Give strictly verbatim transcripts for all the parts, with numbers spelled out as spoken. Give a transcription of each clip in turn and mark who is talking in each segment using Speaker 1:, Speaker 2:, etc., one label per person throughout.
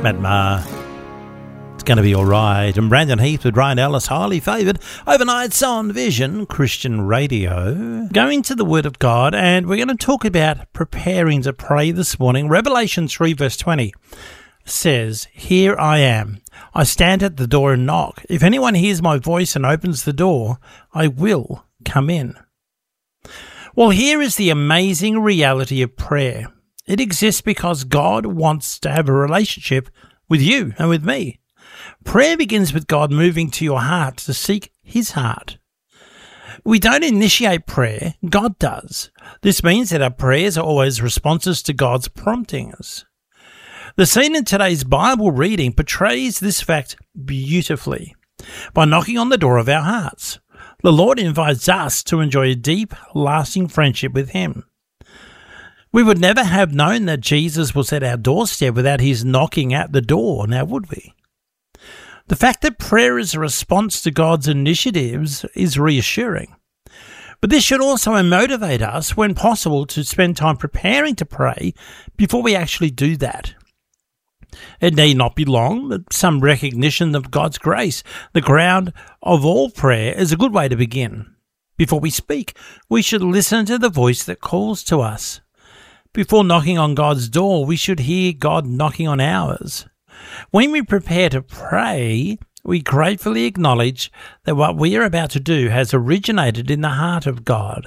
Speaker 1: Matt Maher. It's going to be all right. And Brandon Heath with Ryan Ellis, highly favoured. Overnights on Vision Christian Radio. Going to the Word of God, and we're going to talk about preparing to pray this morning. Revelation three verse twenty says, "Here I am. I stand at the door and knock. If anyone hears my voice and opens the door, I will come in." Well, here is the amazing reality of prayer. It exists because God wants to have a relationship with you and with me. Prayer begins with God moving to your heart to seek his heart. We don't initiate prayer, God does. This means that our prayers are always responses to God's promptings. The scene in today's Bible reading portrays this fact beautifully. By knocking on the door of our hearts, the Lord invites us to enjoy a deep, lasting friendship with him. We would never have known that Jesus was at our doorstep without his knocking at the door, now would we? The fact that prayer is a response to God's initiatives is reassuring. But this should also motivate us, when possible, to spend time preparing to pray before we actually do that. It need not be long, but some recognition of God's grace, the ground of all prayer, is a good way to begin. Before we speak, we should listen to the voice that calls to us. Before knocking on God's door, we should hear God knocking on ours. When we prepare to pray, we gratefully acknowledge that what we are about to do has originated in the heart of God.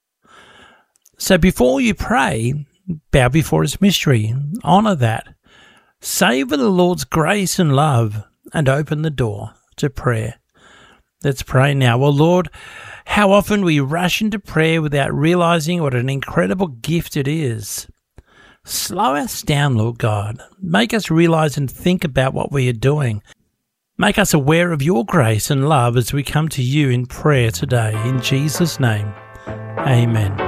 Speaker 1: So before you pray, bow before his mystery, honour that. Savour the Lord's grace and love, and open the door to prayer. Let's pray now. Well, Lord, how often we rush into prayer without realising what an incredible gift it is. Slow us down, Lord God. Make us realise and think about what we are doing. Make us aware of your grace and love as we come to you in prayer today. In Jesus' name, amen.